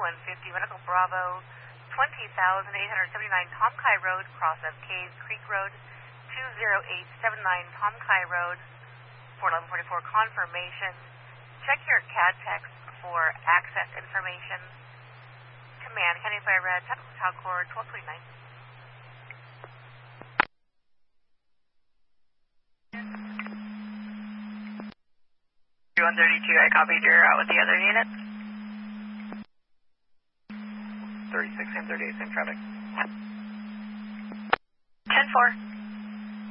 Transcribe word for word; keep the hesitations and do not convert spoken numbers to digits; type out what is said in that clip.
twenty-one fifty Medical Bravo, twenty thousand eight hundred seventy-nine Tom Kai Road, cross of Caves Creek Road, two zero eight seven nine Tom Kai Road, four eleven forty-four confirmation. Check your C A D text for access information. Command, County Fire Red, Technical Tower Core twelve twenty-nine. one thirty-two, I copied. You're out with the other unit. thirty-six, same thirty-eight, same traffic. ten four.